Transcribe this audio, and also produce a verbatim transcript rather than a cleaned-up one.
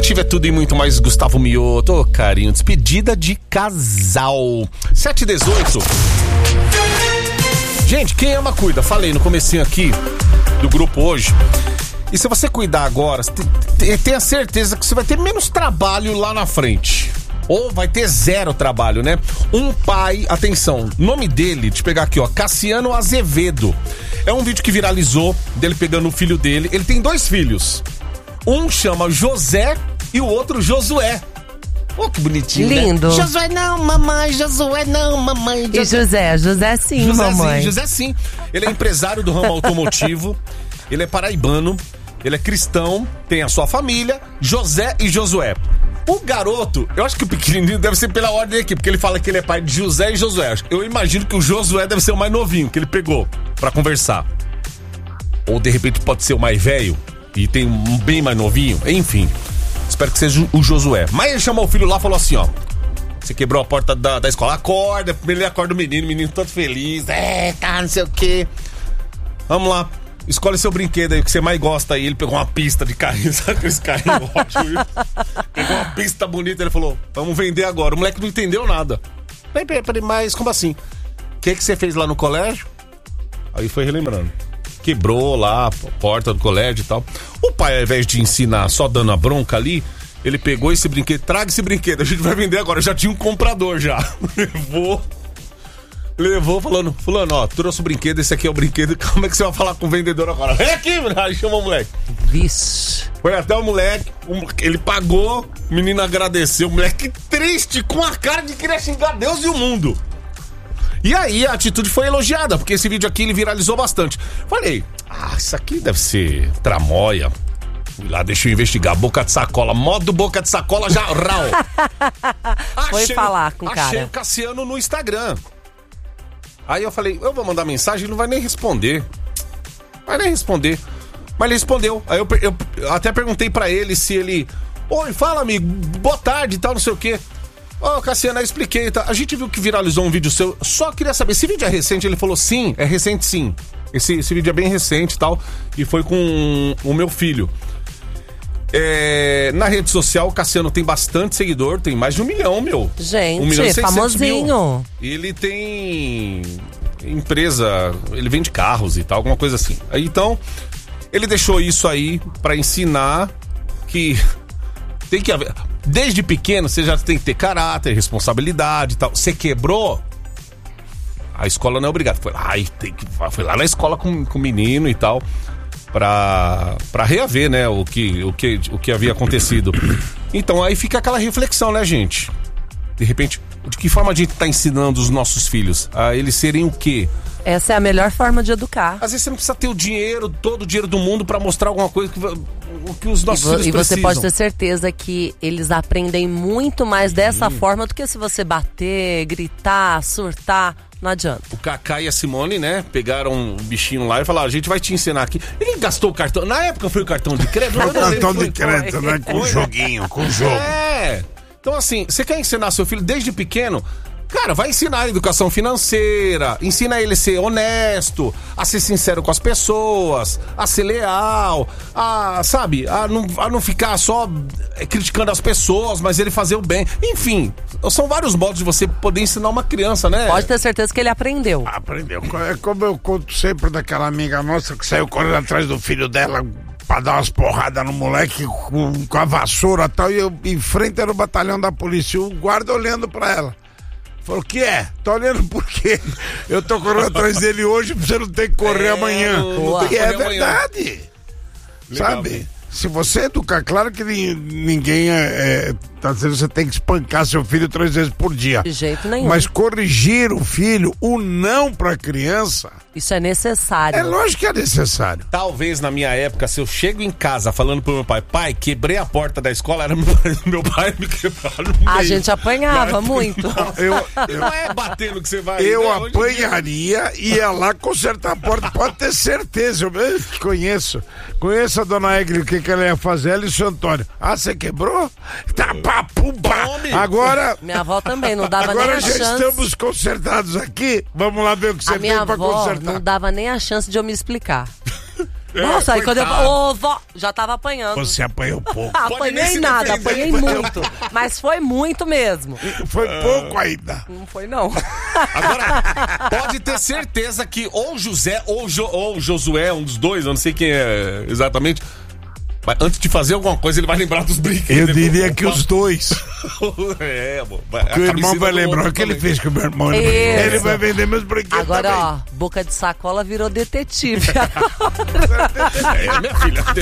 Nativa é tudo e muito mais. Gustavo Mioto, oh, carinho, despedida de casal. sete e dezoito. Gente, quem ama cuida. Falei no comecinho aqui do grupo hoje. E se você cuidar agora, tenha certeza que você vai ter menos trabalho lá na frente. Ou vai ter zero trabalho, né? Um pai, atenção, nome dele, deixa eu pegar aqui, ó, Cassiano Azevedo. É um vídeo que viralizou, dele pegando o filho dele. Ele tem dois filhos. Um chama José e o outro Josué. Oh, que bonitinho, lindo. Né? Josué não, mamãe, Josué não, mamãe. Josué. E José, José sim, José mamãe. Sim, José sim. Ele é empresário do ramo automotivo, ele é paraibano, ele é cristão, tem a sua família, José e Josué. O garoto, eu acho que o pequenininho deve ser pela ordem aqui, porque ele fala que ele é pai de José e Josué. Eu imagino que o Josué deve ser o mais novinho, que ele pegou pra conversar. Ou de repente pode ser o mais velho e tem um bem mais novinho. Enfim, espero que seja o Josué. Mas ele chamou o filho lá e falou assim, ó: você quebrou a porta da, da escola, acorda. Ele acorda o menino, o menino todo feliz. É, tá, não sei o quê. Vamos lá. Escolhe seu brinquedo aí, o que você mais gosta aí. Ele pegou uma pista de carrinho, sabe aqueles carrinhos ótimos? Pegou uma pista bonita, ele falou, vamos vender agora. O moleque não entendeu nada. Peraí, peraí, mas como assim? O que que você fez lá no colégio? Aí foi relembrando. Quebrou lá a porta do colégio e tal. O pai, ao invés de ensinar só dando a bronca ali, ele pegou esse brinquedo, traga esse brinquedo, a gente vai vender agora. Já tinha um comprador já. Levou... Levou falando, fulano, ó, trouxe o brinquedo, esse aqui é o brinquedo. Como é que você vai falar com o vendedor agora? Vem aqui, aí chama o moleque. Vixe. Foi até o moleque, ele pagou, o menino agradeceu, o moleque triste, com a cara de querer xingar Deus e o mundo. E aí a atitude foi elogiada, porque esse vídeo aqui ele viralizou bastante. Falei, ah, isso aqui deve ser tramóia. Fui lá, deixa eu investigar, boca de sacola, modo boca de sacola já, rau. Foi achei, falar com o cara. Achei o Cassiano no Instagram. Aí eu falei, eu vou mandar mensagem, ele não vai nem responder. Vai nem responder. Mas ele respondeu. Aí eu, eu até perguntei pra ele se ele... Oi, fala amigo, boa tarde e tal, não sei o quê. Ô, oh, Cassiano, eu expliquei, tá? A gente viu que viralizou um vídeo seu. Só queria saber, esse vídeo é recente? Ele falou, sim, é recente sim. Esse, esse vídeo é bem recente e tal. E foi com o meu filho. É, na rede social, o Cassiano tem bastante seguidor, tem mais de um milhão, meu. Gente, um milhão e famosinho. Ele tem empresa, ele vende carros e tal, alguma coisa assim. Então, ele deixou isso aí pra ensinar que tem que haver... Desde pequeno, você já tem que ter caráter, responsabilidade e tal. Você quebrou, a escola não é obrigada. Foi lá, tem que, foi lá na escola com, com o menino e tal. Pra, pra reaver, né, o que, o, que, o que havia acontecido. Então aí fica aquela reflexão, né, gente? De repente, de que forma a gente tá ensinando os nossos filhos? A eles serem o quê? Essa é a melhor forma de educar. Às vezes você não precisa ter o dinheiro, todo o dinheiro do mundo pra mostrar alguma coisa que, o que os nossos e filhos E precisam. você pode ter certeza que eles aprendem muito mais dessa Sim. forma do que se você bater, gritar, surtar. Não adianta. O Kaká e a Simone, né, pegaram um bichinho lá e falaram, a gente vai te ensinar aqui. Ele gastou o cartão, na época foi o cartão de crédito. Foi o cartão de crédito, né, com o joguinho, com o jogo. É, então assim, você quer ensinar seu filho desde pequeno? Cara, vai ensinar a educação financeira, ensina ele a ser honesto, a ser sincero com as pessoas, a ser leal, a, sabe, a não, a não ficar só criticando as pessoas, mas ele fazer o bem. Enfim, são vários modos de você poder ensinar uma criança, né? Pode ter certeza que ele aprendeu. Aprendeu. É como eu conto sempre daquela amiga nossa que saiu correndo atrás do filho dela pra dar umas porradas no moleque com, com a vassoura e tal, e eu em frente era o batalhão da polícia, o guarda olhando pra ela. Falou, o que é? Tá olhando por quê? Eu tô correndo atrás dele hoje, você não tem que correr é, amanhã. E é verdade. Legal, sabe? Bem. Se você educar, claro que ninguém é, é, tá dizendo que você tem que espancar seu filho três vezes por dia. De jeito nenhum. Mas corrigir o filho, o não pra criança... Isso é necessário. É lógico que é necessário. Talvez na minha época, se eu chego em casa falando pro meu pai, pai, quebrei a porta da escola, era meu, meu pai me quebrava no meio. A gente apanhava Mas, muito. Não, eu, eu, não é batendo que você vai... Eu né? apanharia e ia lá consertar a porta, pode ter certeza. Eu conheço. Conheço a dona Egli, o que, que ela ia fazer, ela e o seu Antônio. Ah, você quebrou? Tá, pá, pum, pá. Agora... Minha avó também, não dava agora nem a chance. Agora já estamos consertados aqui, vamos lá ver o que você a tem pra avó consertar. Não dava nem a chance de eu me explicar. Nossa, aí quando eu... coitado. Ô, vó, já tava apanhando. Você apanhou pouco. Pode nem Apanhei se nada, defender. apanhei muito. Mas foi muito mesmo. Foi pouco ainda. Não foi, não. Agora, pode ter certeza que ou José ou, jo, ou Josué, um dos dois, eu não sei quem é exatamente, mas antes de fazer alguma coisa, ele vai lembrar dos brinquedos. Eu diria que os dois. É, amor. Que o irmão vai lembrar o que ele fez com o meu irmão. Ele, Isso. ele vai vender meus brinquedos Agora, também. ó, boca de sacola virou detetive. É, minha filha.